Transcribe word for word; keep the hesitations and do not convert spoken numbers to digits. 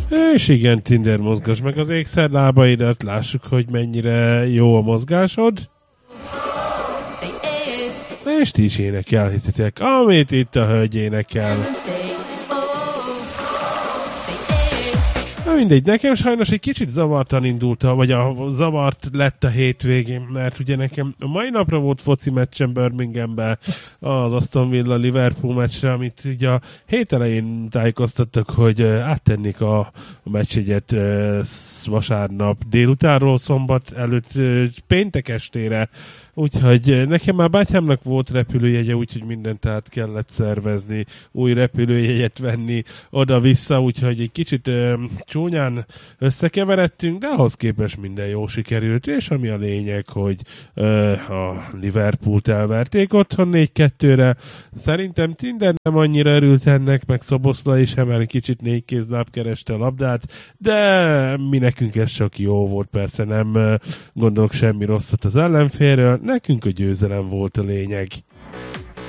És igen, Tinder, mozgass meg az ékszer lábaidat, lássuk, hogy mennyire jó a mozgásod. És ti is énekelhetitek, amit itt a hölgy énekel. Na mindegy, nekem sajnos egy kicsit zavartan indult, a, vagy a zavart lett a hétvégén, mert ugye nekem a mai napra volt foci meccsem Birminghamben, az Aston Villa Liverpool meccsre, amit ugye a hét elején tájékoztattak, hogy áttennék a, a meccsjegyet vasárnap délutánról szombat előtt péntek estére, úgyhogy nekem már bátyámnak volt repülőjegye, úgyhogy mindent át kellett szervezni, új repülőjegyet venni oda-vissza, úgyhogy egy kicsit ö, csúnyán összekeveredtünk, de ahhoz képest minden jó sikerült, és ami a lényeg, hogy ö, a Liverpoolt elverték otthon négy kettőre. Szerintem Tinder nem annyira örült ennek, meg Szoboszlai sem, mert kicsit négy kézláb kereste a labdát, de mi nekünk ez csak jó volt, persze nem ö, gondolok semmi rosszat az ellenfélről, nekünk a győzelem volt a lényeg.